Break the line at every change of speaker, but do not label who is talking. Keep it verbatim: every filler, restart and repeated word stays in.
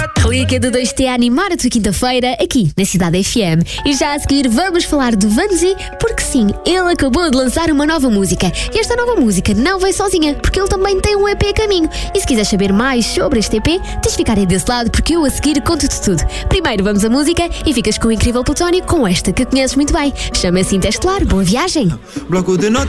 Clica do dois T a animar a tua quinta-feira aqui na Cidade F M. E já a seguir vamos falar de Vanzi, porque sim, ele acabou de lançar uma nova música. E esta nova música não veio sozinha, porque ele também tem um E P a caminho. E se quiseres saber mais sobre este E P, tens de ficar aí desse lado, porque eu a seguir conto-te tudo. Primeiro vamos à música e ficas com o incrível Plutónio com esta que conheces muito bem. Chama-se Interestelar. Boa viagem!
Bloco de